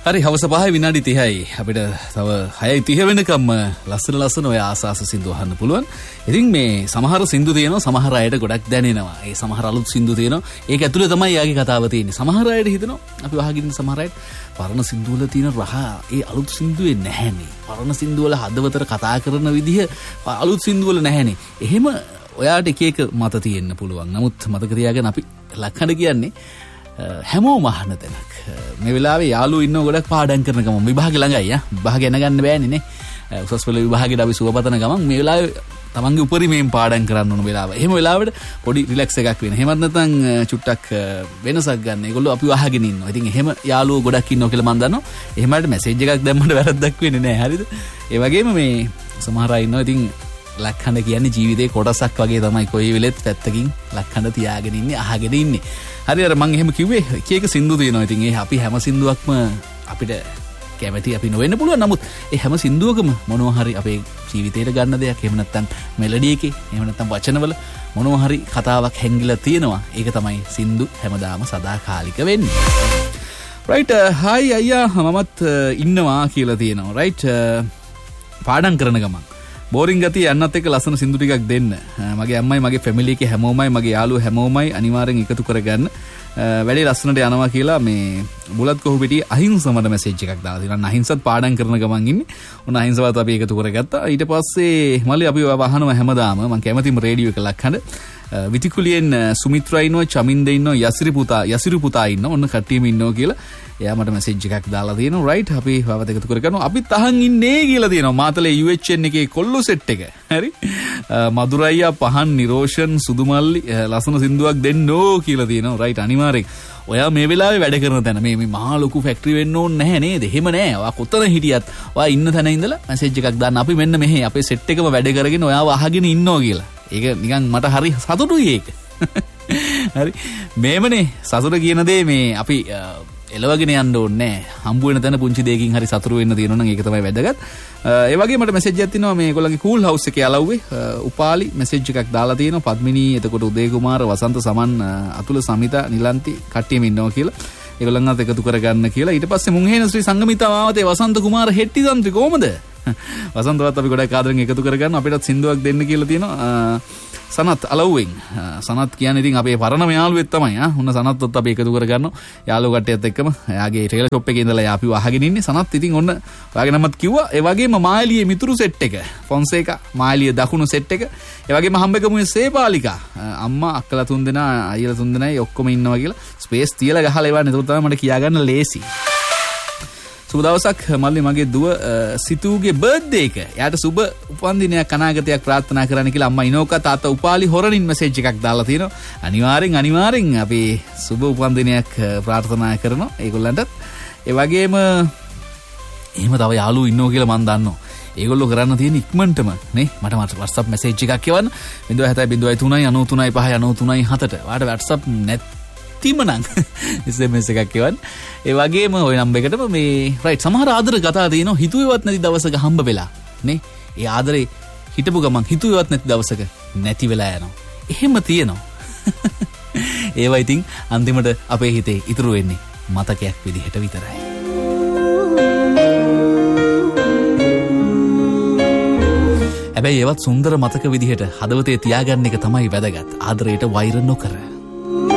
හරි හවස 5 විනාඩි 30යි අපිට තව 6:30 වෙනකම් ලස්සන ඔය ආසාස සින්දු අහන්න පුළුවන්. ඉතින් මේ සමහර සින්දු තියෙනවා සමහර අයට ගොඩක් දැනෙනවා. ඒ සමහර අලුත් සින්දු තියෙනවා. ඒක ඇතුලේ තමයි යාගේ කතාව තියෙන්නේ. සමහර අයට හිතනවා අපි වහගෙන සමහර අයට පරණ සින්දු වල තියෙන රහ ඒ අලුත් සින්දුවේ නැහැනේ. පරණ සින්දු වල හදවතට කතා කරන විදිහ අලුත් සින්දු වල නැහැනේ. එහෙම ඔයාට එක මත තියෙන්න පුළුවන්. නමුත් මතක තියාගන්න අපි ලක්හඬ කියන්නේ හැමෝම අහන තැනක්. මේ වෙලාවේ යාළුවෝ ඉන්නව ගොඩක් පාඩම් කරන ගමන් විභාගෙ ළඟයි විභාගෙ එන ගන්න බෑනේ නේ. උසස් පෙළ විභාගෙට අපි සුවපතන ගමන් මේ වෙලාවේ තමන්ගේ උපරිමයෙන් පාඩම් කරන්න ඕන වෙලාව. එහෙම වෙලාවට පොඩි රිලැක්ස් එකක් වෙන. එහෙමත් නැත්නම් චුට්ටක් වෙනසක් ගන්න. ඒගොල්ලෝ අපි අහගෙන ඉන්නවා. ඉතින් එහෙම යාළුවෝ ගොඩක් ඉන්නවා කියලා මම දන්නවා. එහෙමකට මැසේජ් එකක් දැම්මට වැරද්දක් වෙන්නේ නැහැ. හරිද? ඒ වගේම මේ සමහර අය ඉන්නවා. ඉතින් ලක්හඬ කියන්නේ ජීවිතේ කොටසක් වගේ තමයි. කොයි වෙලෙත් පැත්තකින් ලක්හඬ තියාගෙන ඉන්නේ අහගෙන ඉන්නේ. හරි අර මම එහෙම කිව්වේ එක සින්දු තියෙනවා. ඉතින් ඒ අපි හැම සින්දුවක්ම අපිට කැමැති අපි නොවෙන්න පුළුවන්. නමුත් ඒ හැම සින්දුවකම මොනවා හරි අපේ ජීවිතේට ගන්න දෙයක් එහෙම නැත්නම් මෙලඩි එකේ එහෙම නැත්නම් වචනවල මොනවා හරි කතාවක් හැංගිලා තියෙනවා. ඒක තමයි සින්දු හැමදාම සදාකාලික වෙන්නේ. රයිට් හායි අයියා මමත් ඉන්නවා කියලා තියෙනවා. රයිට් පාඩම් කරන ගමන් බෝරින් ගතිය යන්නත් එක්ක ලස්සන සින්දු ටිකක් දෙන්න. මගේ අම්මයි මගේ ෆැමිලි එකේ හැමෝමයි මගේ යාළුවෝ හැමෝමයි අනිවාර්යෙන් එකතු කරගන්න. වැඩි ලස්සනට යනවා කියලා මේ බුලත් කොහුපිටියේ අහිංසමට මැසේජ් එකක් දාලා තියෙනවා. අහිංසත් පාඩම් කරන ගමන් ඉන්නේ. උන් අහිංසවත් අපි එකතු කරගත්තා. ඊට පස්සේ මල්ලි අපි වහනවා හැමදාම මම කැමතිම රේඩියෝ එක ලක්හඬ. විතිකුලියෙන් සුමිත්‍රා ඉන්නවා, චමින්ද ඉන්නවා, යසිරු පුතා ඉන්නවා. ඔන්න කට්ටියම ඉන්නවා කියලා එයා මට මැසේජ් එකක් දාලා තියෙනවා. රයිට් අපි වවත එකතු කරගන්නවා. අපිත් අහන් ඉන්නේ කියලා තියෙනවා. මාතලේ UHN එකේ කොල්ලෝ සෙට් එක. හරි. මధుරයියා පහන් නිරෝෂන් සුදුමල්ලි ලස්සන සින්දුවක් දෙන්නෝ කියලා තියෙනවා. රයිට් අනිවාර්යෙන්. ඔයා මේ වෙලාවේ වැඩ කරන තැන මේ මහා ලොකු ෆැක්ටරි වෙන්න ඕනේ නැහැ නේද? එහෙම නෑ. ඔයා කොතන හිටියත් ඔයා ඉන්න තැන ඉඳලා මැසේජ් එකක් දාන්න. අපි මෙන්න මෙහි අපේ සෙට් එකම වැඩ කරගෙන ඔයාව අහගෙන ඉන්නවා කියලා. ඒක නිකන් මට හරි සතුටුයි ඒක. හරි. මේමනේ සතුට කියන දේ මේ අපි එලවගෙන යන්න ඕනේ නෑ. හම්බ වෙන තැන පුංචි දෙයකින් හරි සතුරු වෙන්න තියෙනවා නම් ඒක තමයි වැදගත්. ඒ වගේ මට මැසේජ් එකක් තියෙනවා මේ ඒගොල්ලන්ගේ කූල් හවුස් එකේ අලව්වේ උපාලි මැසේජ් එකක් දාලා තියෙනවා. පද්මිනී එතකොට උදේ කුමාර වසන්ත සමන් අතුල සමිතා නිලන්ති කට්ටියම ඉන්නවා කියලා. ඒගොල්ලන්වත් එකතු කරගන්න කියලා. ඊට පස්සේ මුංහේන ශ්‍රී සංගමිතා මාවතේ වසන්ත කුමාර හෙට්ටි තන්ත්‍රි කොහමද? වසන්තවත් අපි ගොඩක් ආදරෙන් එකතු කරගන්න. අපිටත් සින්දුවක් දෙන්න කියලා තියෙනවා. සනත් අලව්වෙන් සනත් කියන්නේ ඉතින් අපේ පරණම යාළුවෙක් තමයි. උන්න සනත්වත් අපි එකතු කරගන්නවා. යාළුවෝ කට්ටියත් එක්කම එයාගේ ටේලර් ෂොප් එකේ ඉඳලා අපි අහගෙන ඉන්නේ. සනත් ඉතින් ඔන්න ඔයාගේ නමත් කිව්වා. ඒ වගේම මාලියේ මිතුරු සෙට් එක ෆොන්සේකා මාලියේ දකුණු සෙට් එක. ඒ වගේම හම්බෙකමුවේ සේපාලිකා අම්මා අක්කලා තුන්දෙනා අයියලා තුන්දෙනායි ඔක්කොම ඉන්නවා කියලා ස්පේස් තියලා ගහලා ඒවා නේද තමයි මට කියාගන්න ලේසි. සුබ දවසක් මල්ලි මගේ දුව සිතුගේ බර්ත්ඩේ එක. එයාට සුබ උපන්දිනයක් අනාගතයක් ප්‍රාර්ථනා කරන්න කියලා අම්මා ඉනෝකා තාත්තා උපාලි හොරනින් මැසේජ් එකක් දාලා තිනවා. අනිවාර්යෙන් අපි සුබ උපන්දිනයක් ප්‍රාර්ථනා කරනවා ඒගොල්ලන්ටත්. ඒ වගේම එහෙම තව යාළුවෝ ඉන්නෝ කියලා මම දන්නවා. ඒගොල්ලෝ කරන්න තියෙන ඉක්මනටම නේ මට WhatsApp මැසේජ් එකක් එවන්න 07003939397ට. ඔයාලට WhatsApp නැතිමනම් SMS එකක් එවන්න. ඒ වගේම ওই නම්බර් එකටම මේ රයිට් සමහර ආදර කතා තියෙනවා හිතුවේවත් නැති දවසක හම්බ වෙලා නේ. ඒ ආදරේ හිටපු ගමන් හිතුවේවත් නැති දවසක නැති වෙලා යනවා. එහෙම තියෙනවා. ඒවා ඉතින් අන්තිමට අපේ හිතේ ඉතුරු වෙන්නේ මතකයක් විදිහට විතරයි. හැබැයි ඒවත් සුන්දර මතක විදිහට හදවතේ තියාගන්න එක තමයි වැදගත්. ආදරයට වෛර නොකර.